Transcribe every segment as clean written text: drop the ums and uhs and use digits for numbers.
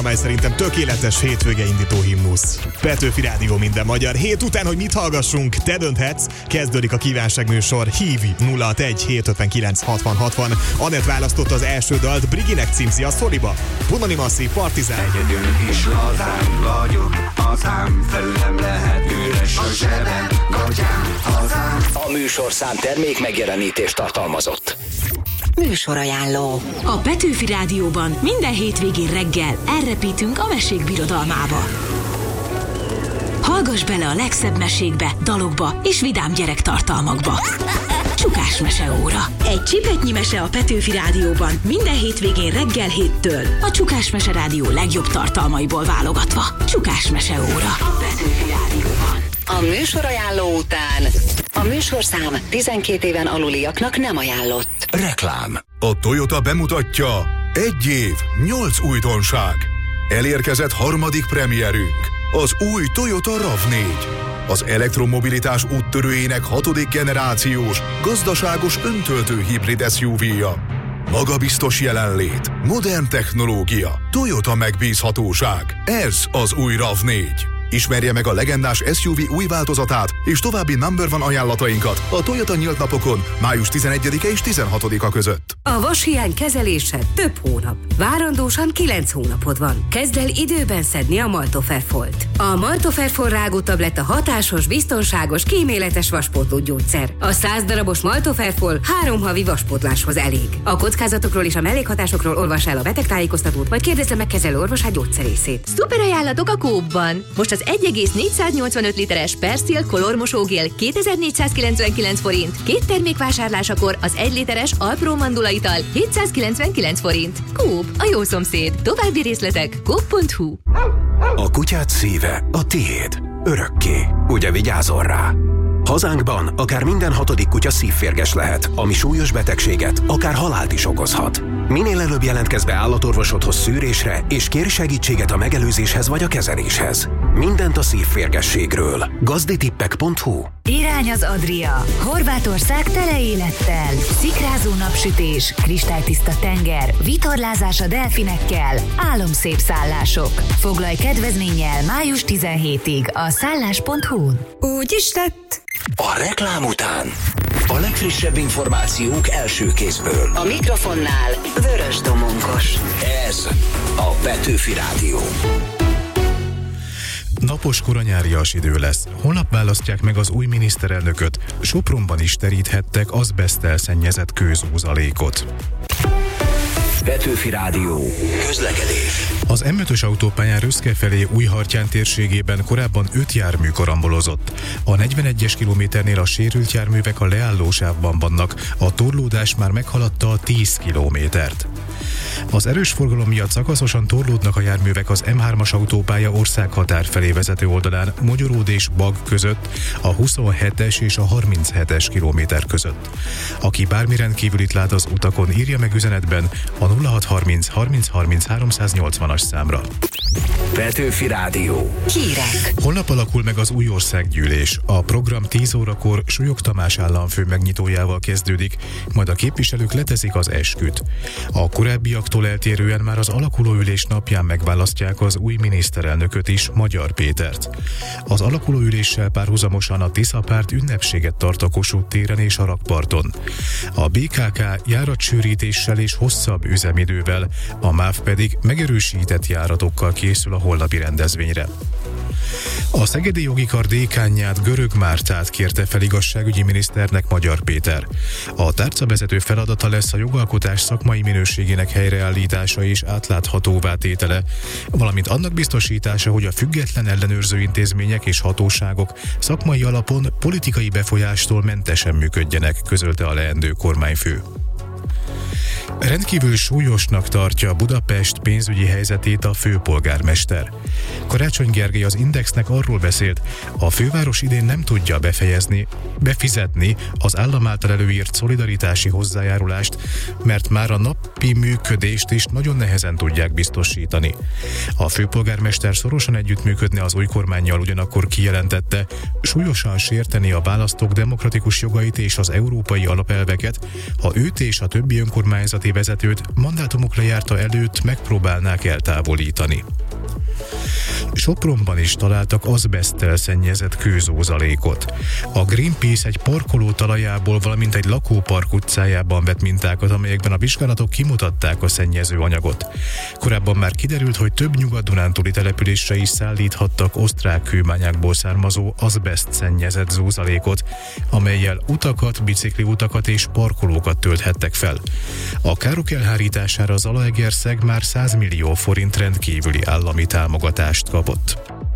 Mely szerintem tökéletes hétvége indító himnusz. Petőfi Rádió minden magyar. Hét után, hogy mit hallgassunk, te dönthetsz. Kezdődik a kívánságműsor. Hívj 061 759 60 60. Anett választott az első dalt, Briginek címzi a Szoriba. Punani Masszív, Partizán. Egyedül is lazán vagyok, hazám felülem lehet üres a zsebem, gatyám, hazám. A műsorszám termék megjelenítést tartalmazott. Műsorajánló. A Petőfi Rádióban minden hétvégén reggel elrepítünk a mesék birodalmába. Hallgass bele a legszebb mesékbe, dalokba és vidám gyerektartalmakba. Csukás meseóra. Egy csipetnyi mese a Petőfi Rádióban minden hétvégén reggel 7-től. A Csukás Mese Rádió legjobb tartalmaiból válogatva. Csukás meseóra. A Petőfi Rádióban. A műsorajánló után a műsorszám 12 éven aluliaknak nem ajánlott. Reklám. A Toyota bemutatja 1 év, 8 újdonság. Elérkezett harmadik premierünk, az új Toyota RAV4. Az elektromobilitás úttörőjének 6. generációs, gazdaságos öntöltő hibrid SUV-ja. Magabiztos jelenlét, modern technológia, Toyota megbízhatóság. Ez az új RAV4. Ismerje meg a legendás SUV új változatát és további number one ajánlatainkat a Toyota nyílt napokon május 11-e és 16-a között. A vashiány kezelése több hónap. Várandósan 9 hónapod van. Kezd el időben szedni a Maltoferfolt. A Maltoferfol rágótabletta hatásos, biztonságos, kíméletes vaspótlógyógyszer. A 100 darabos Maltoferfol 3 havi vaspótláshoz elég. A kockázatokról és a mellékhatásokról olvas el a betegtájékoztatót, vagy kérdezze meg kezelő orvosát gyógyszerészét. Szuper ajánlatok a Coop-ban! Most az 1,485 literes Persil Color mosógél 2499 forint, 2 termék vásárlásakor az 1 literes Alpro Mandula ital 799 forint. Coop, a jó szomszéd. További részletek coop.hu. A kutyád szíve a tiéd. Örökké. Ugye vigyázol rá? Hazánkban akár minden 6. kutya szívférges lehet, ami súlyos betegséget, akár halált is okozhat. Minél előbb jelentkezz be állatorvosodhoz szűrésre, és kérj segítséget a megelőzéshez vagy a kezeléshez. Mindent a szívférgességről. Gazditippek.hu. Irány az Adria. Horvátország tele élettel. Szikrázó napsütés, kristálytiszta tenger, vitorlázás a delfinekkel, álomszép szállások. Foglalj kedvezménnyel május 17-ig a szállás.hu-n. Úgy is lett. A reklám után a legfrissebb információk első kézből. A mikrofonnál Vörös Domonkos. Ez a Petőfi Rádió. Napos koranyárias idő lesz. Holnap választják meg az új miniszterelnököt. Sopronban is teríthettek azbeszttel szennyezett kőzúzalékot. Petőfi Rádió. Közlekedés. Az M5-ös autópályán Röszke felé Újhartyán térségében korábban 5 jármű karambolozott. A 41-es kilométernél a sérült járművek a leállósávban vannak, a torlódás már meghaladta a 10 kilométert. Az erős forgalom miatt szakaszosan torlódnak a járművek az M3-as autópálya országhatár felé vezető oldalán Mogyoród és Bag között, a 27-es és a 37-es kilométer között. Aki bármi rendkívülit lát az utakon, írja meg üzenetben a 0630 30 30 380-as számra. Petőfi Rádió. Hírek. Holnap alakul meg az új országgyűlés. A program 10 órakor Súlyog Tamás államfő megnyitójával kezdődik, majd a képviselők leteszik az esküt. A korábbiaktól eltérően már az alakulóülés napján megválasztják az új miniszterelnököt is, Magyar Pétert. Az alakulóüléssel párhuzamosan a Tisza párt ünnepséget tart a Kossuth téren és a rakparton. A BKK járatsűrítéssel és hosszabb üzemidővel, a MÁV pedig megerősített járatokkal készül a holnapi rendezvényre. A Szegedi Jogi Kar dékánját, Görög Mártát kérte fel igazságügyi miniszternek Magyar Péter. A tárcavezető feladata lesz a jogalkotás szakmai minőségének helyreállítása és átláthatóvá tétele, valamint annak biztosítása, hogy a független ellenőrző intézmények és hatóságok szakmai alapon politikai befolyástól mentesen működjenek, közölte a leendő kormányfő. Rendkívül súlyosnak tartja Budapest pénzügyi helyzetét a főpolgármester. Karácsony Gergely az Indexnek arról beszélt, a főváros idén nem tudja befizetni az állam által előírt szolidaritási hozzájárulást, mert már a napi működést is nagyon nehezen tudják biztosítani. A főpolgármester szorosan együttműködne az új kormánnyal, ugyanakkor kijelentette, súlyosan sérteni a választók demokratikus jogait és az európai alapelveket, ha őt és a többi önkormányzati vezetőt mandátumuk lejárta előtt megpróbálnák eltávolítani. Sopronban is találtak azbeszttel szennyezett kőzózalékot. A Greenpeace egy parkoló talajából, valamint egy lakópark utcájában vett mintákat, amelyekben a vizsgálatok kimutatták a szennyező anyagot. Korábban már kiderült, hogy több nyugat-dunántúli településre is szállíthattak osztrák kőmányákból származó azbeszt szennyezett zózalékot, amellyel utakat, bicikliutakat és parkolókat tölthettek fel. A károk elhárítására Zalaegerszeg már 100 millió forint rendkívüli állami támogatást kapott.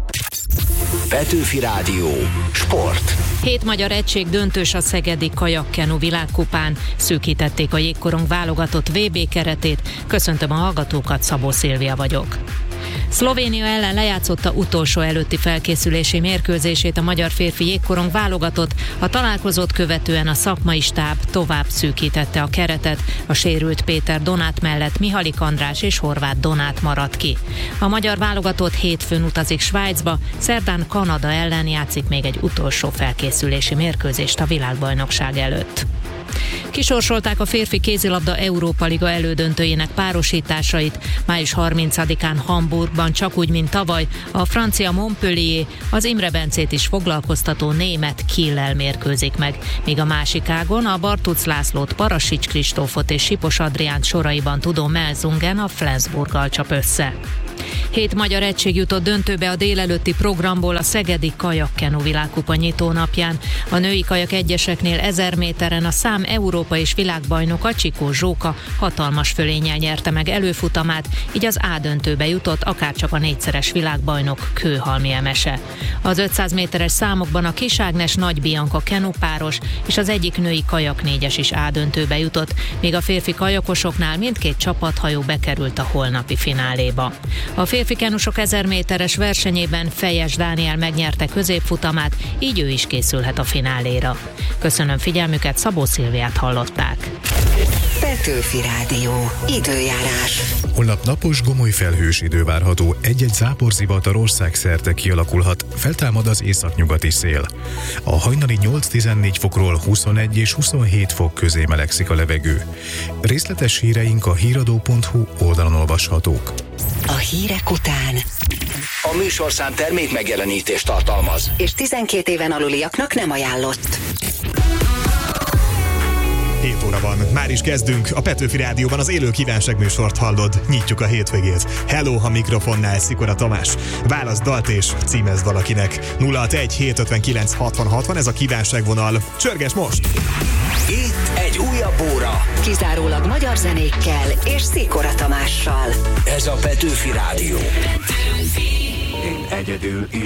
Petőfi Rádió. Sport. 7 magyar egység döntős a szegedi kajakkenu világkupán. Szűkítették a jégkorong válogatott VB keretét. Köszöntöm a hallgatókat, Szabó Szilvia vagyok. Szlovénia ellen lejátszotta utolsó előtti felkészülési mérkőzését a magyar férfi jégkorong válogatott. A találkozót követően a szakmai stáb tovább szűkítette a keretet. A sérült Péter Donát mellett Mihalik András és Horváth Donát maradt ki. A magyar válogatott hétfőn utazik Svájcba, szerdán Kanada ellen játszik még egy utolsó felkészülési mérkőzést a világbajnokság előtt. Kisorsolták a férfi kézilabda Európa Liga elődöntőjének párosításait. Május 30-án Hamburgban, csak úgy, mint tavaly, a francia Montpellier az Imre Bencét is foglalkoztató német Kiel-lel mérkőzik meg, míg a másik ágon a Bartuc Lászlót, Parasics Kristófot és Sipos Adriánt soraiban tudó Melzungen a Flensburggal csap össze. 7 magyar egység jutott döntőbe a délelőtti programból a szegedi kajakkenu világkupa nyitónapján. A női kajak egyeseknél 1000 méteren a szám Európa és világbajnoka Csikó Zsóka hatalmas fölénnyel nyerte meg előfutamát, így az A döntőbe jutott akárcsak a 4-szeres világbajnok Kőhalmi Emese. Az 500 méteres számokban a Kis Ágnes Nagy Bianca kenupáros és az egyik női kajak 4-es is A döntőbe jutott, míg a férfi kajakosoknál mindkét csapathajó bekerült a holnapi fináléba. A férfi kenusok 1000 méteres versenyében Fejes Dániel megnyerte középfutamát, így ő is készülhet a fináléra. Köszönöm figyelmüket, Szabó Szilviát hallották. Petőfi Rádió. Időjárás. Holnap napos, gomoly felhős idő várható, egy-egy záporzivatar országszerte kialakulhat, feltámad az északnyugati szél. A hajnali 8-14 fokról 21 és 27 fok közé melegszik a levegő. Részletes híreink a híradó.hu oldalon olvashatók. A hírek után A műsorszám termék megjelenítést tartalmaz. és 12 éven aluliaknak nem ajánlott. 7 óra van. Már is kezdünk. A Petőfi Rádióban az élő kívánság műsort hallod. Nyitjuk a hétvégét. Hello, ha mikrofonnál Szikora Tamás. Válasz dalt és címezd valakinek. 061 759 60 60, ez a kívánságvonal. Csörges most! Itt egy újabb óra. Kizárólag magyar zenékkel és Szikora Tamással. Ez a Petőfi Rádió. Én egyedül is